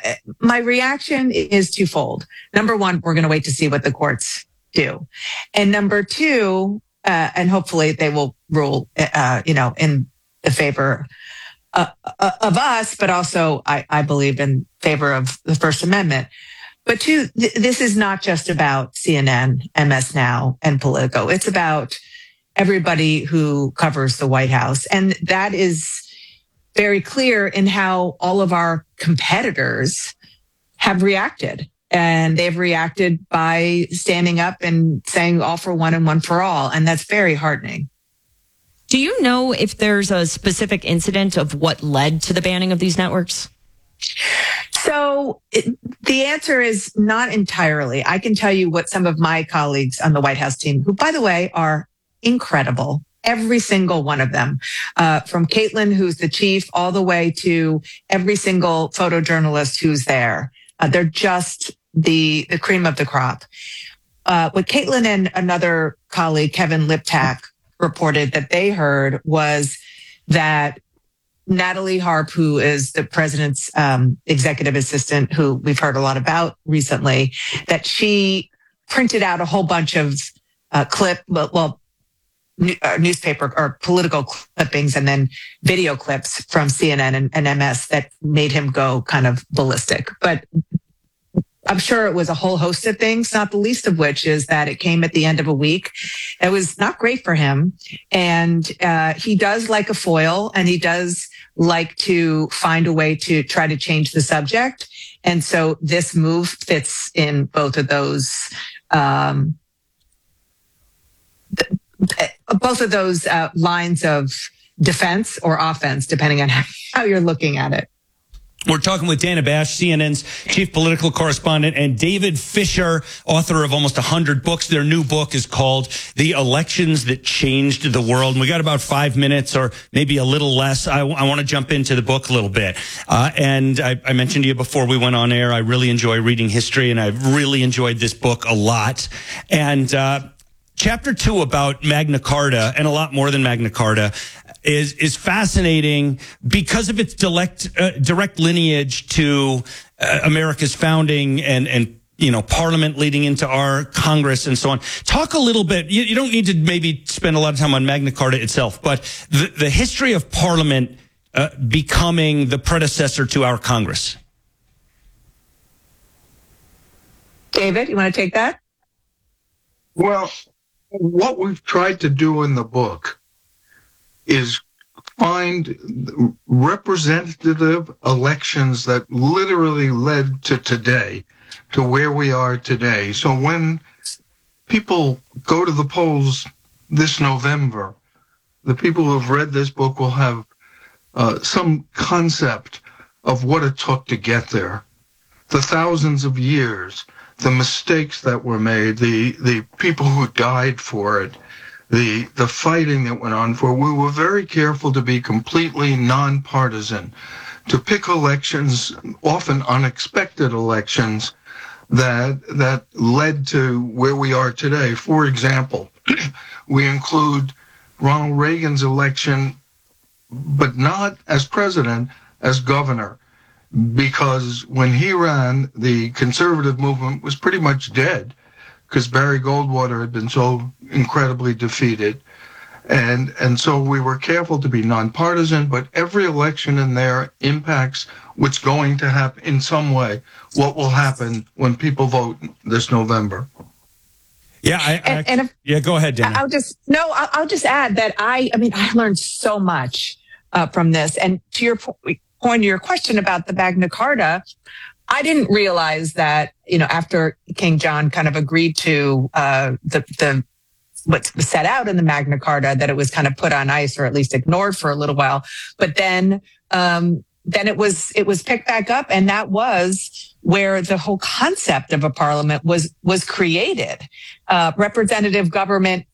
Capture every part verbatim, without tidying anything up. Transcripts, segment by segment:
I, my reaction is twofold. Number one, we're going to wait to see what the courts do. And number two, uh, and hopefully they will rule, uh, you know, in the favor uh, of us, but also I, I believe in favor of the First Amendment. But two, th- this is not just about C N N, M S Now, and Politico. It's about everybody who covers the White House. And that is very clear in how all of our competitors have reacted. And they've reacted by standing up and saying all for one and one for all. And that's very heartening. Do you know if there's a specific incident of what led to the banning of these networks? So it, the answer is not entirely. I can tell you what some of my colleagues on the White House team, who, by the way, are incredible, every single one of them, uh, from Caitlin, who's the chief, all the way to every single photojournalist who's there. Uh, they're just the, the cream of the crop. Uh, what Caitlin and another colleague, Kevin Liptak, reported that they heard was that Natalie Harp, who is the president's um, executive assistant, who we've heard a lot about recently, that she printed out a whole bunch of uh, clip, well, well uh, newspaper or political clippings and then video clips from C N N and, and M S that made him go kind of ballistic. But I'm sure it was a whole host of things, not the least of which is that it came at the end of a week. It was not great for him. And uh, he does like a foil, and he does like to find a way to try to change the subject. And so this move fits in both of those, um, th- both of those uh, lines of defense or offense, depending on how, how you're looking at it. We're talking with Dana Bash, C N N's chief political correspondent, and David Fisher, author of almost one hundred books. Their new book is called The Elections That Changed the World. And we got about five minutes or maybe a little less. I, I want to jump into the book a little bit. Uh, and I, I mentioned to you before we went on air, I really enjoy reading history, and I've really enjoyed this book a lot. And uh, chapter two about Magna Carta, and a lot more than Magna Carta, is is fascinating because of its direct uh, direct lineage to uh, America's founding and and you know Parliament leading into our Congress and so on. Talk a little bit. You, you don't need to maybe spend a lot of time on Magna Carta itself, but the the history of Parliament uh, becoming the predecessor to our Congress. David, you want to take that? Well, what we've tried to do in the book is find representative elections that literally led to today, to where we are today. So when people go to the polls this November, the people who have read this book will have uh, some concept of what it took to get there. The thousands of years, the mistakes that were made, the, the people who died for it, the the fighting that went on for. We were very careful to be completely nonpartisan, to pick elections, often unexpected elections, that that led to where we are today. For example, we include Ronald Reagan's election, but not as president, as governor, because when he ran, the conservative movement was pretty much dead, because Barry Goldwater had been so incredibly defeated. And and so we were careful to be nonpartisan, but every election in there impacts what's going to happen in some way, what will happen when people vote this November. Yeah, I, I and, and if, yeah, go ahead, Dana. I'll just, no, I'll, I'll just add that I, I mean, I learned so much uh, from this. And to your po- point, your question about the Magna Carta, I didn't realize that, you know, after King John kind of agreed to uh, the, the what's set out in the Magna Carta, that it was kind of put on ice or at least ignored for a little while. But then, um, then it was it was picked back up, and that was where the whole concept of a parliament was was created. Uh, representative government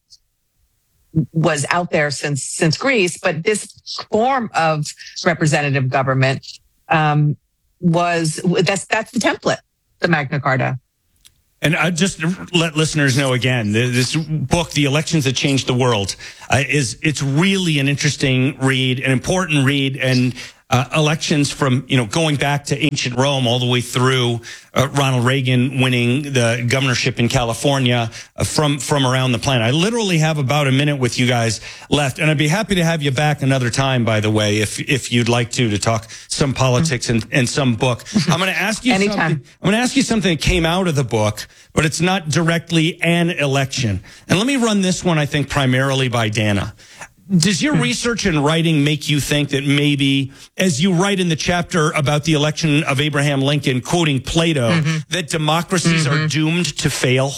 was out there since since Greece, but this form of representative government um, was that's that's the template, the Magna Carta. And I just let listeners know again, this book, The Elections That Changed the World, uh, is it's really an interesting read, an important read, and uh, elections from, you know, going back to ancient Rome all the way through uh, Ronald Reagan winning the governorship in California uh, from, from around the planet. I literally have about a minute with you guys left, and I'd be happy to have you back another time, by the way, if, if you'd like to, to talk some politics and, and some book. I'm going to ask you Anytime. something. I'm going to ask you something that came out of the book, but it's not directly an election. And let me run this one, I think, primarily by Dana. Does your research and writing make you think that maybe, as you write in the chapter about the election of Abraham Lincoln, quoting Plato, mm-hmm. that democracies mm-hmm. are doomed to fail?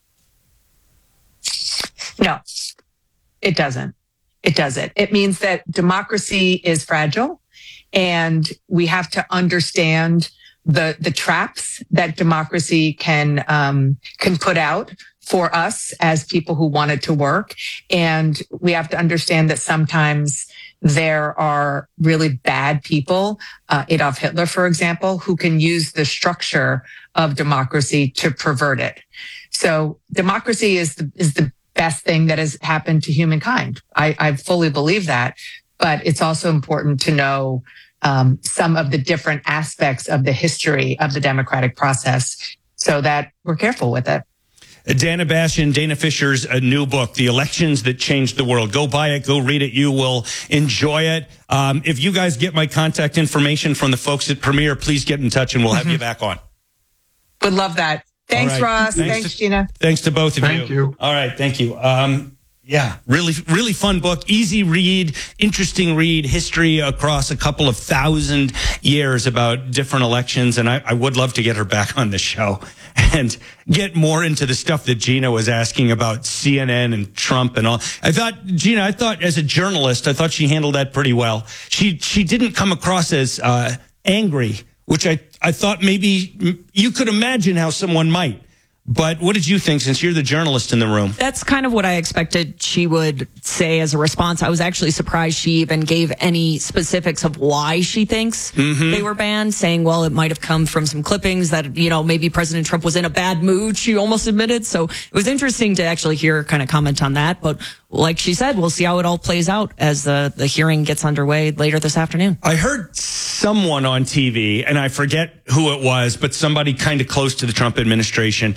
No, it doesn't. It doesn't. It means that democracy is fragile, and we have to understand the the traps that democracy can um, can put out for us as people who want it to work. And we have to understand that sometimes there are really bad people, uh, Adolf Hitler, for example, who can use the structure of democracy to pervert it. So democracy is the, is the best thing that has happened to humankind. I, I fully believe that, but it's also important to know um, some of the different aspects of the history of the democratic process so that we're careful with it. Dana Bash and Dana Fisher's a new book, The Elections That Changed the World. Go buy it. Go read it. You will enjoy it. Um, if you guys get my contact information from the folks at Premier, please get in touch and we'll have mm-hmm. you back on. Would love that. Thanks, right. Ross. Thanks, thanks to, Gina. Thanks to both of you. Thank you. All right. Thank you. Um, Yeah, really, really fun book. Easy read, interesting read, history across a couple of thousand years about different elections. And I, I would love to get her back on the show and get more into the stuff that Gina was asking about C N N and Trump and all. I thought, Gina, I thought as a journalist, I thought she handled that pretty well. She, she didn't come across as uh, angry, which I, I thought maybe you could imagine how someone might. But what did you think, since you're the journalist in the room? That's kind of what I expected she would say as a response. I was actually surprised she even gave any specifics of why she thinks mm-hmm. they were banned, saying, well, it might have come from some clippings that, you know, maybe President Trump was in a bad mood, she almost admitted. So it was interesting to actually hear her kind of comment on that. But like she said, we'll see how it all plays out as the, the hearing gets underway later this afternoon. I heard someone on T V, and I forget who it was, but somebody kind of close to the Trump administration,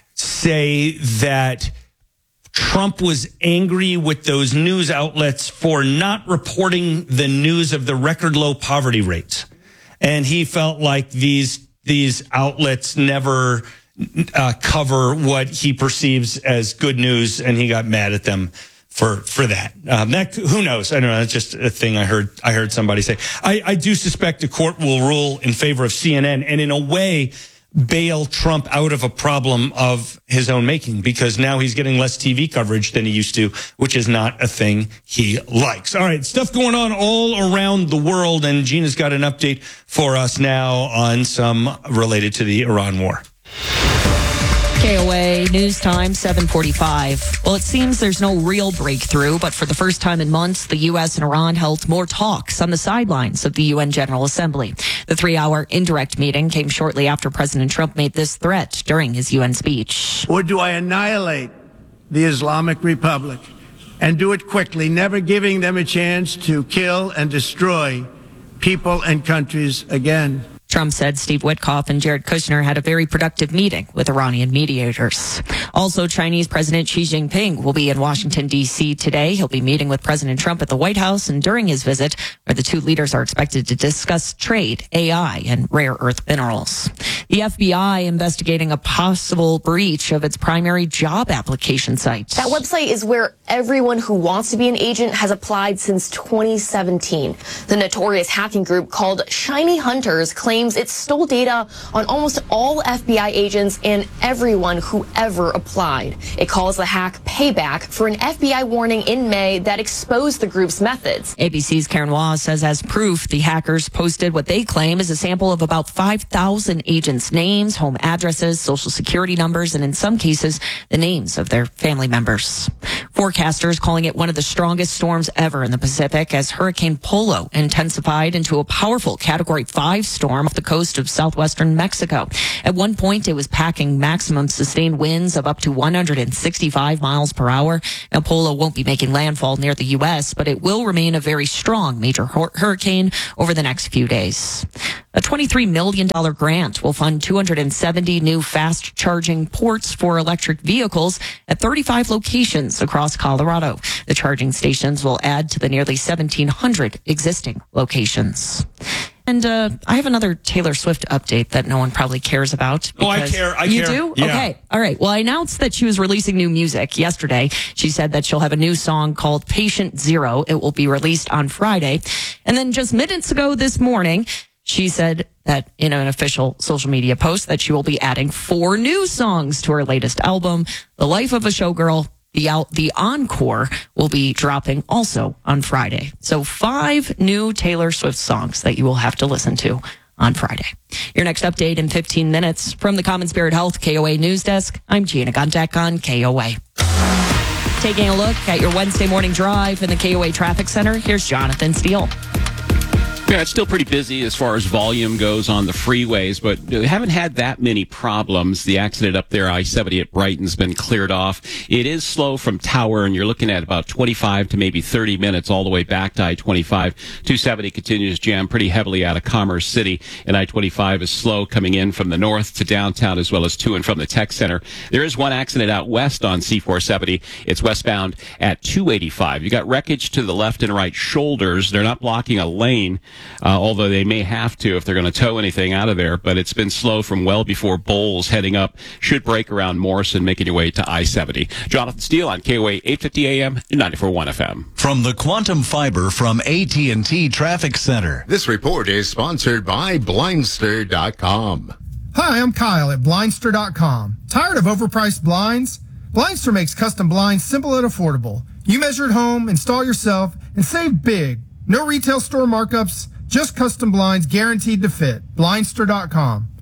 say that Trump was angry with those news outlets for not reporting the news of the record low poverty rates. And he felt like these these outlets never uh, cover what he perceives as good news, and he got mad at them for for that. Um, that who knows? I don't know. That's just a thing I heard. I heard somebody say. I, I do suspect the court will rule in favor of C N N, and in a way bail Trump out of a problem of his own making, because now he's getting less T V coverage than he used to, which is not a thing he likes. All right, stuff going on all around the world, and Gina's got an update for us now on some related to the Iran war. K O A News Time, seven forty-five. Well, it seems there's no real breakthrough, but for the first time in months, the U S and Iran held more talks on the sidelines of the U N General Assembly. The three-hour indirect meeting came shortly after President Trump made this threat during his U N speech. Or do I annihilate the Islamic Republic and do it quickly, never giving them a chance to kill and destroy people and countries again? Trump said Steve Witkoff and Jared Kushner had a very productive meeting with Iranian mediators. Also, Chinese President Xi Jinping will be in Washington, D C today. He'll be meeting with President Trump at the White House, and during his visit, where the two leaders are expected to discuss trade, A I, and rare earth minerals. The F B I investigating a possible breach of its primary job application site. That website is where everyone who wants to be an agent has applied since twenty seventeen. The notorious hacking group called Shiny Hunters claims it stole data on almost all F B I agents and everyone who ever applied. It calls the hack payback for an F B I warning in May that exposed the group's methods. A B C's Karen Waugh says as proof, the hackers posted what they claim is a sample of about five thousand agents' residents' names, home addresses, social security numbers, and in some cases, the names of their family members. Forecasters calling it one of the strongest storms ever in the Pacific as Hurricane Polo intensified into a powerful Category five storm off the coast of southwestern Mexico. At one point, it was packing maximum sustained winds of up to one hundred sixty-five miles per hour. Now, Polo won't be making landfall near the U S, but it will remain a very strong major hur- hurricane over the next few days. A twenty-three million dollars grant will fund two hundred seventy new fast charging ports for electric vehicles at thirty-five locations across Colorado. The charging stations will add to the nearly seventeen hundred existing locations. And uh, I have another Taylor Swift update that no one probably cares about. Oh, I care. I you care. do? Yeah. Okay. All right. Well, I announced that she was releasing new music yesterday. She said that she'll have a new song called Patient Zero. It will be released on Friday. And then just minutes ago this morning, she said that in an official social media post that she will be adding four new songs to her latest album, The Life of a Showgirl. The out, the encore will be dropping also on Friday. So five new Taylor Swift songs that you will have to listen to on Friday. Your next update in fifteen minutes from the Common Spirit Health K O A News Desk. I'm Gina Gontek on K O A. Taking a look at your Wednesday morning drive in the K O A Traffic Center, here's Jonathan Steele. Yeah, it's still pretty busy as far as volume goes on the freeways, but we haven't had that many problems. The accident up there, I seventy at Brighton's been cleared off. It is slow from Tower, and you're looking at about twenty-five to maybe thirty minutes all the way back to I twenty-five. two seventy continues jammed pretty heavily out of Commerce City, and I twenty-five is slow coming in from the north to downtown as well as to and from the Tech Center. There is one accident out west on C four seventy. It's westbound at two eighty-five. You got wreckage to the left and right shoulders. They're not blocking a lane. Uh, although they may have to if they're going to tow anything out of there. But it's been slow from well before Bowles heading up. Should break around Morrison, making your way to I seventy. Jonathan Steele on K O A eight fifty A M, ninety-four point one F M. From the Quantum Fiber from A T and T Traffic Center. This report is sponsored by Blindster dot com. Hi, I'm Kyle at Blindster dot com. Tired of overpriced blinds? Blindster makes custom blinds simple and affordable. You measure at home, install yourself, and save big. No retail store markups, just custom blinds guaranteed to fit. Blindster dot com.